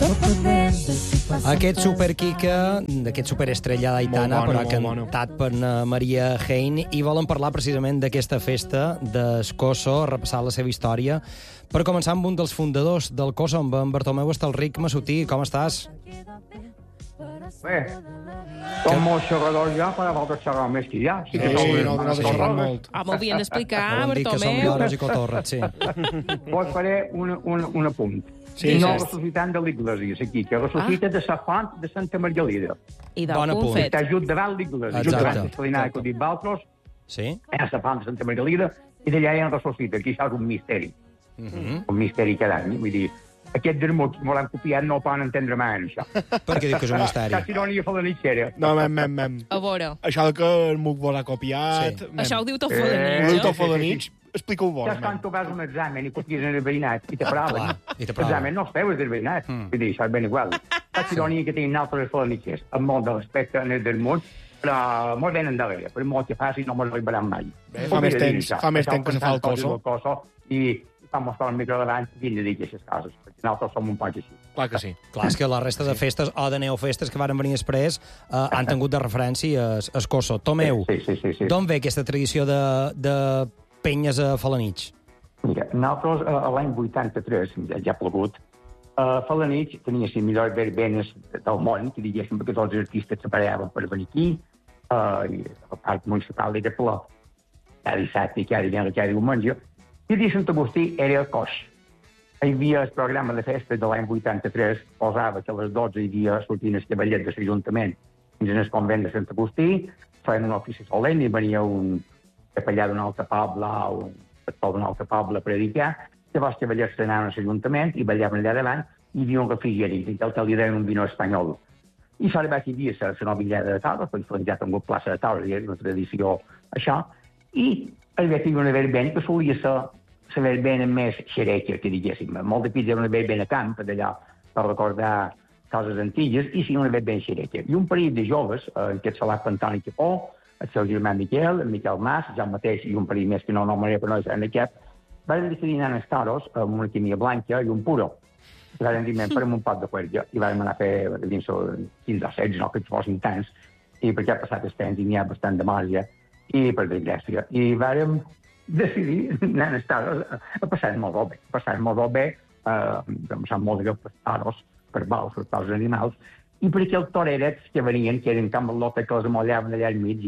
Aquest superquica, d'aquest superestrella d'Aitana, però cantat per Maria Hein, i volen parlar precisament d'aquesta festa d'Escosso, repassar la seva història. Per començar amb un dels fundadors del Coso, amb en Bartomeu Estalric Massutí. Com estàs? Bé, som molt xerradors ja, per a vosaltres xerrar més que ja. Sí, no xerram molt. M'ho havien d'explicar, Volen dir que som Bartomeu. lloros i cotorres, sí. Vos faré un apunt. Sí, no sí. ressuscitant de l'Iglésia, aquí, que ressuscita de la font de Santa Margalida. I Bon del apunt. punt fet. Està just davant l'Iglésia. Exacte. Just davant l'Escalinada que ho dit Valtros, Sí? a la font de Santa Margalida, i d'allà ja en ressuscita. Aquí això és un misteri. Un misteri cada any. Vull dir, aquest vermut que m'ho copiat no ho poden entendre mai, això. Per què diu que és un misteri? Quasi ironia falanitxera. No, mem. A veure, Això que el Muc vos ha copiat... Sí. això ho diu tot Ho Fodanich, diu no? tot Fodanich. Explica-ho vos, Ja quan tu vas a un examen i copies en el veïnat i te paraven. Clar, i te paraven. L'examen no es feu del veïnat. Vull dir, això és ben igual. Quasi ironia que tenen altres falanitxers, amb molt de respecte en el del món, però molt ben endarrere. Per molt que faci no me'l arribaran mai. Bé, fa més temps que se fa el Coso. I quan mos el micro davant, vinc de dir aquestes coses, perquè nosaltres som un poc així. Clar que sí. Clar, és que la resta de festes o de neofestes que varen venir després han tingut de referència a Escosso. Tomeu, Sí. d'on ve aquesta tradició de penyes a Falanich? Mira, nosaltres l'any 83, ja ha plogut, Falanich tenia les millors verbenes del món, que diguéssim, perquè tots els artistes s'aparellaven per venir aquí, i el parc municipal era ple, cada dissabte, cada diumenge, i el dia de Sant Agustí era coix. Hi havia el programa de festa de l'any 83, posava que a les 12 hi havia sortint el cavallet de l'Ajuntament fins al convent de Sant Agustí, feien un ofici solemne i venia un capellà d'un altre poble o un pastor d'un altre poble a predicar. Llavors els cavallers s'anaven a l'Ajuntament i ballaven allà davant i hi havia un refrigeri, i el que li deien un vino espanyol. I això va aquí dia la nobiliada de Taules, perquè ja ha tingut plaça de Taules, i és una tradició això, i hi havia una verbena que solia ser la verbena més xereca, que diguéssim. Molt de pits era una verbena camp, d'allà, per recordar coses antigues, i sí, una verbena xereca. I un parell de joves, aquest salat Antoni Capó, el seu germà Miquel, el Miquel Mas, jo mateix, i un parell més que no nomenaré, però no és en aquest, van decidir anar als toros amb una quimia blanca i un puro. I van dir, farem un pot de cuerja, i vam anar a fer dins 15 o 16, no que fossin tants, i perquè ha passat el temps i n'hi ha bastant de marge, i per desgràcia. I vàrem decidir anar als toros a passar molt bé, vam passar molt bé per toros, per vols, per tots els animals, i per aquells torerets que venien, que eren com el lote que els amollaven allà al mig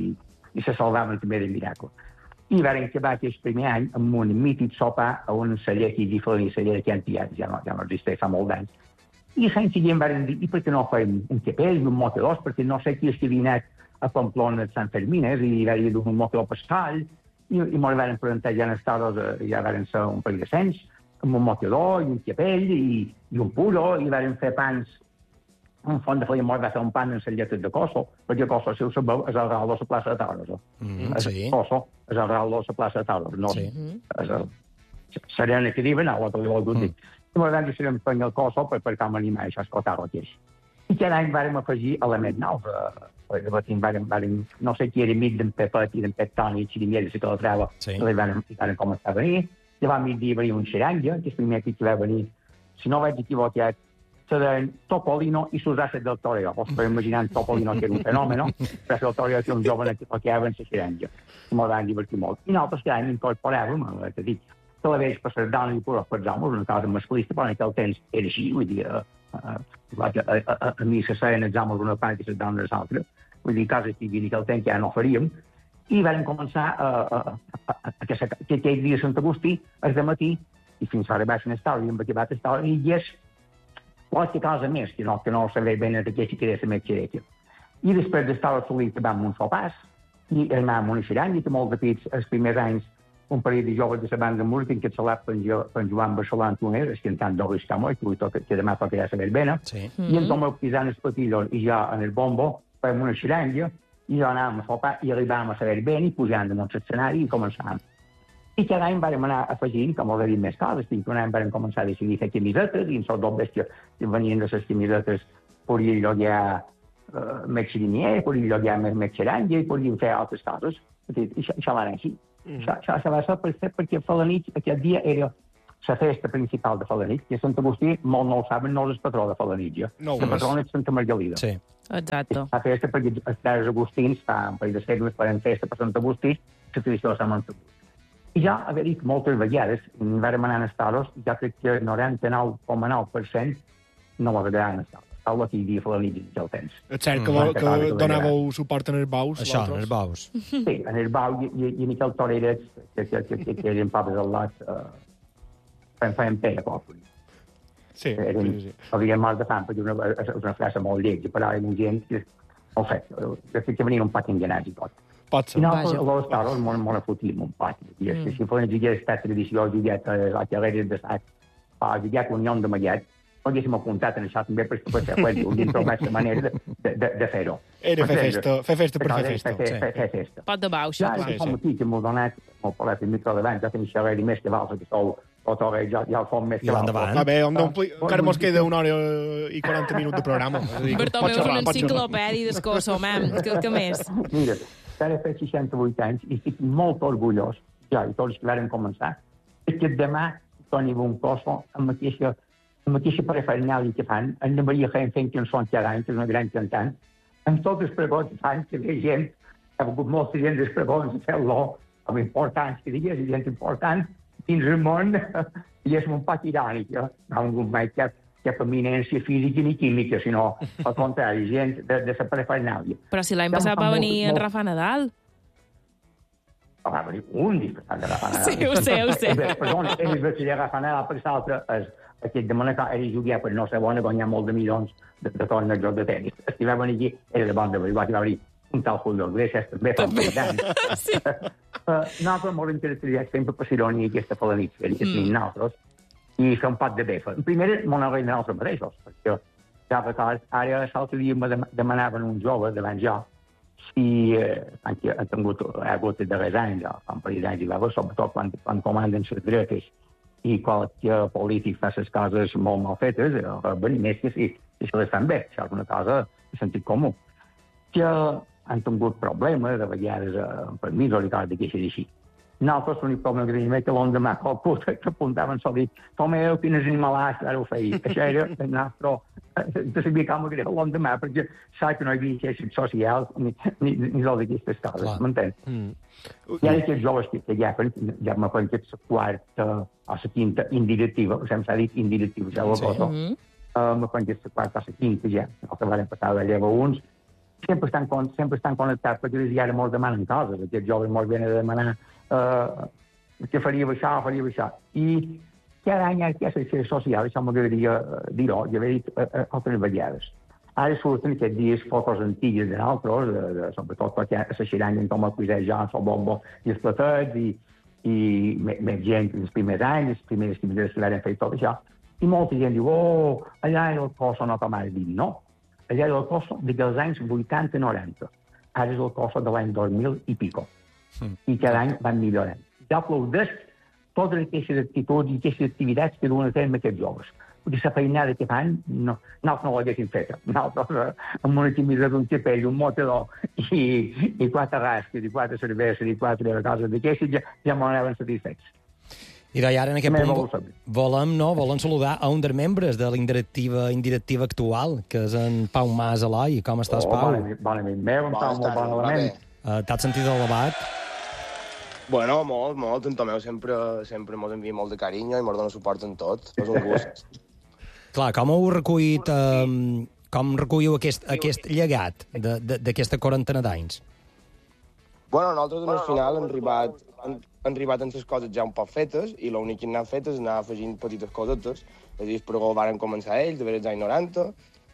i se salvaven també del miracle. I vam acabar aquest primer any amb un mític sopar a un celler que hi havia un celler que ja no existeix fa molt d'anys. I l'any següent vam dir, i per què no fem un capell i un mocadors, perquè no sé qui és que havia anat a Pamplona de Sant Fermines i va dir un mocador pascal, i ens vam presentar ja en els toros, ja vam ser un parell de cents, amb un mocador i un capell i un puro, i vam fer pans. Un font de feia molt va fer un pan en les lletres de Coso, perquè Coso, si ho sabeu, és el real de la plaça de Taules. Sí. Coso és el real de la plaça de Taules, no? Sí. És el serena que diuen, el que li vol dir. I m'ho vam decidir prendre el Coso per com animar això, escoltar-lo aquí. I cada any vàrem afegir elements nous. No sé qui era amic d'en Pepet i d'en Pep Toni, i d'en si que la trava, i vàrem començar a venir. Llavors mig dia venia un xeranja, que és el primer que va venir, si no vaig equivocat, se deien Topolino i sus asset del toreo. Vos podeu imaginar Topolino, que era un fenomen, però el toreo era un jove que tocava en la xeranja. I m'ho van divertir molt. I nosaltres cada any incorporàvem, que dic, que la veig per les dones i per els homes, una cosa masclista, però en aquell temps era així, vull dir, a mi se feien exàmens una part i les dones les altres, vull dir, coses que en aquell temps ja no faríem, i vam començar que aquell dia de Sant Agustí, el de matí, i fins a arribar a l'estada, i hem acabat l'estada, i és qualque cosa més, que no sabia ben de què si queria ser més xereca. I després d'estar assolit que vam un sopars, i anàvem a una xeranya, que molt de pits, els primers anys, un parell de joves de la banda de música, que s'ha per en Joan Barcelà Antoner, el cantant d'Oris Camó, que demà tocarà la verbena, i en Tomeu pisant els patillons i jo en el bombo, fèiem una xeranya, i jo anàvem a sopar i arribàvem a la verbena i pujant en l'escenari i començàvem. I cada any vam anar afegint, com ho dit més coses, fins que un any vam començar a decidir fer camisetes, i en els dobles que venien de les camisetes podien llogar més xerinier, podien llogar més xeranja i podien fer altres coses. Això va anar així. Això va ser perquè Falanich aquest dia era la festa principal de Felanitx, que a Sant Agustí, molt no ho saben, no és el patró de Felanitx. La patrona és Santa Margalida. Sí. Exacte. La festa, perquè els pares agustins, fa un parell de segles, fan festa per Sant Agustí, la tradició de Sant Agustí. I ja, a veure, moltes vegades, vam anar a Estaros, ja crec que 99,9% no m'agradaran a Estaros. Tal que hi havia Felanitx ja el temps. És cert que donàveu suport en els baus? Això, en els baus. Sí, en el bau i Miquel Toreres, que eren papes al lot, feien pell a poc. Sí. Havien mort de fam, perquè una frase molt lletja, però hi havia gent que, no sé, que venien un pot enganats i tot. Pot ser. I nosaltres, a l'Estaros, m'ho fotíem un pot. Si Felanitx hagués estat tradició, juguet a Xaleres de Sac, juguet Unió de Mallet, no haguéssim apuntat en això també perquè pot ser un dintre la manera de fer-ho. Era fer festa per fer festa. Fer festa. Pot de bau, ja, com aquí, que m'ho donat, m'ho parlat el micro davant, ja tenim xaleri més que vals, que sou ja el som més que vals. Va bé, encara mos queda 1 hora i 40 minuts de programa. Bartomeu és una enciclopèdia d'escosso, mam, què més? Mira, ara fer 68 anys i estic molt orgullós, ja, i tots que varen començar, és que demà Toni Boncoso, amb la mateixa parafernàlia que fan, en la Maria Jaén fent cançons cada any, que és una gran cantant, amb tots els pregons que fan, que ve gent, ha hagut molta gent dels pregons, fer-lo, amb importants, que digues, gent important, dins el món, i és un poc irònic, no ha hagut mai cap eminència física ni química, sinó, al contrari, gent de la parafernàlia. Però si l'any passat va venir en Rafa Nadal. Va venir un disfressat de Rafa Nadal. Sí, ho sé. Perdona, el disfressat de Rafa Nadal, per l'altre, aquest de Manacà era jugar per no ser bona, guanyar molt de milions de torneig de tenis. Si va venir aquí, era de bon de veritat, va venir un tal Julio Iglesias, també fa un tant. Sí. Nosaltres molt interessats sempre per Sironi i aquesta Felanitx, que tenim nosaltres, i fer un pot de befa. Primer, m'ho agraïm nosaltres mateixos, perquè ja record, ara l'altre dia me demanaven un jove davant jo, si ha hagut de darrers anys, fa un parell d'anys, sobretot quan comanden les dretes, i qualque polític fa les coses molt mal fetes, venir més que si se les fan bé. Això és una cosa de sentit comú. Que han tingut problemes, de vegades, per mi, o coses d'aquestes així. Nosaltres, l'únic problema que tenim és que l'endemà, qualcú que apuntaven sol dir, Tomeu, quines animalats, ara ho feia. Això era el nostre... de saber com ho greu l'endemà, perquè sap que no hi havia xarxes socials ni res d'aquestes coses, m'entens? I ara aquests joves que ja me fan aquesta quarta o la quinta indirectiva, sempre s'ha dit indirectiva, ja ho cosa, me fan aquesta quarta o la quinta ja, el que van passar de lleva uns, sempre estan connectats, perquè ja ara molts demanen coses, aquests joves molts venen a demanar que faria això, i cada any hi ha aquesta social, això m'agradaria dir-ho, i haver dit altres vegades. Ara surten aquests dies fotos antigues de nosaltres, sobretot perquè a la xiranya com el Cuiset ja, el Bombo i els platets, i més gent els primers anys, les primeres que l'han fet tot això, i molta gent diu, allà el Coso no com ara dit, no. Allà el Coso dels anys 80-90. Ara és el Coso de l'any 2000 i pico. I cada any van millorant. Ja aplaudeix totes aquestes actituds i aquestes activitats que duen a terme aquests joves. Perquè la feinada que fan, nosaltres no l'haguéssim feta. Nosaltres, amb una camisa d'un xapell, un motador, i 4 rasques, i 4 cerveses, i 4 coses d'aquestes, ja m'ho anaven satisfets. I ara en aquest punt volem saludar a un dels membres de la indirectiva actual, que és en Pau Mas Eloi. Com estàs, Pau? Bon amic meu, en Pau, molt bon element. T'has sentit elevat? Bueno, molt. En Tomeu sempre mos envia molt de carinyo i mos dona suport en tot. És un gust. Clar, com heu recollit... Com recolliu aquest llegat d'aquesta quarantena d'anys? Bueno, nosaltres al final hem arribat amb les coses ja un poc fetes i l'únic que hem fet és anar afegint petites cosetes. És a dir, per van començar ells, de veure els anys 90.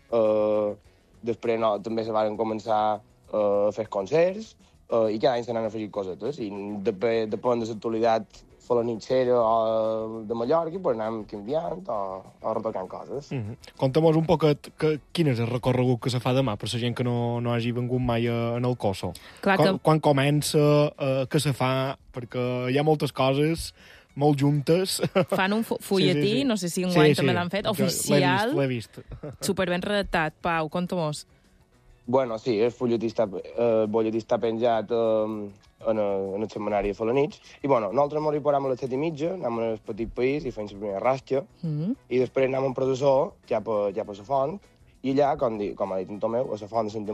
Després també se van començar a fer concerts i cada any se n'han afegit cosetes. I depèn de l'actualitat felanitxera o de Mallorca, pues anem canviant o retocant coses. Conta'm un poc quin és el recorregut que se fa demà per la gent que no hagi vengut mai en el Coso. Quan comença, què se fa, perquè hi ha moltes coses molt juntes. Fan un fulletí, sí. No sé si un guany també l'han fet, oficial. L'he vist. Superben redactat. Pau, conta-mos. Bueno, sí, el fulletí està penjat en el setmanari de Felanitx. I, bueno, nosaltres ens reparem a les 7:30, anem al petit país i fem la primera rasca, i després anem en processó, ja per la font, i allà, com ha dit en Tomeu, a la font de Santa